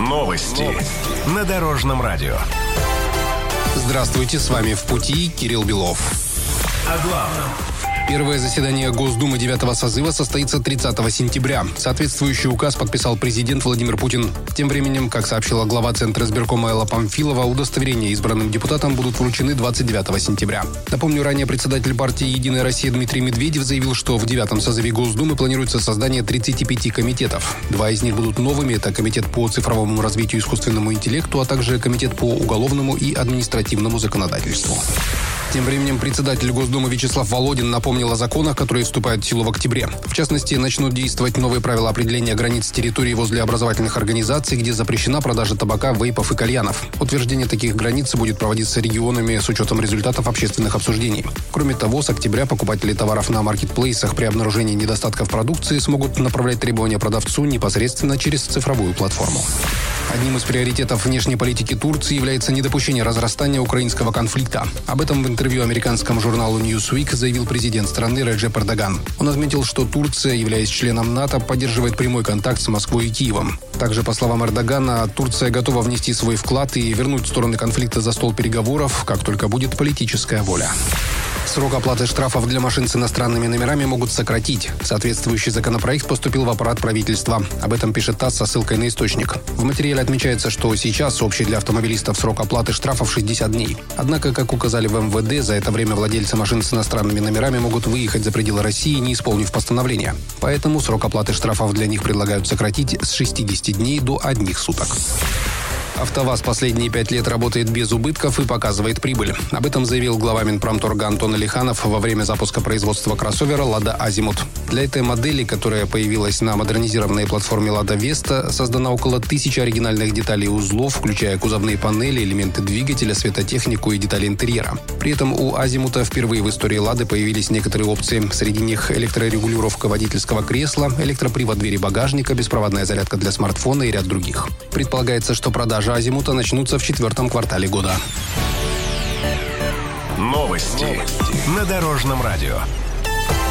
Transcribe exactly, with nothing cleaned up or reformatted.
Новости на Дорожном радио. Здравствуйте, с вами «В пути» Кирилл Белов. О главном. Первое заседание Госдумы девятого созыва состоится тридцатого сентября. Соответствующий указ подписал президент Владимир Путин. Тем временем, как сообщила глава Центра избиркома Элла Памфилова, удостоверения избранным депутатам будут вручены двадцать девятого сентября. Напомню, ранее председатель партии «Единая Россия» Дмитрий Медведев заявил, что в девятом созыве Госдумы планируется создание тридцати пяти комитетов. Два из них будут новыми. Это комитет по цифровому развитию и искусственному интеллекту, а также комитет по уголовному и административному законодательству. Тем временем председатель Госдумы Вячеслав Володин напомнил о законах, которые вступают в силу в октябре. В частности, начнут действовать новые правила определения границ территории возле образовательных организаций, где запрещена продажа табака, вейпов и кальянов. Утверждение таких границ будет проводиться регионами с учетом результатов общественных обсуждений. Кроме того, с октября покупатели товаров на маркетплейсах при обнаружении недостатков продукции смогут направлять требования продавцу непосредственно через цифровую платформу. Одним из приоритетов внешней политики Турции является недопущение разрастания украинского конфликта. Об этом в интервью американскому журналу Newsweek заявил президент страны Реджеп Эрдоган. Он отметил, что Турция, являясь членом НАТО, поддерживает прямой контакт с Москвой и Киевом. Также, по словам Эрдогана, Турция готова внести свой вклад и вернуть стороны конфликта за стол переговоров, как только будет политическая воля. Срок оплаты штрафов для машин с иностранными номерами могут сократить. Соответствующий законопроект поступил в аппарат правительства. Об этом пишет ТАСС со ссылкой на источник. В материале отмечается, что сейчас общий для автомобилистов срок оплаты штрафов шестьдесят дней. Однако, как указали в эм вэ дэ, за это время владельцы машин с иностранными номерами могут выехать за пределы России, не исполнив постановление. Поэтому срок оплаты штрафов для них предлагают сократить с шестидесяти дней до одних суток. АвтоВАЗ последние пять лет работает без убытков и показывает прибыль. Об этом заявил глава Минпромторга Антон Алиханов во время запуска производства кроссовера «Лада Азимут». Для этой модели, которая появилась на модернизированной платформе «Лада Веста», создано около тысячи оригинальных деталей и узлов, включая кузовные панели, элементы двигателя, светотехнику и детали интерьера. При этом у Азимута впервые в истории «Лады» появились некоторые опции. Среди них электрорегулировка водительского кресла, электропривод двери багажника, беспроводная зарядка для смартфона и ряд других. Предполагается, что продажи Азимута начнутся в четвертом квартале года. Новости на Дорожном радио.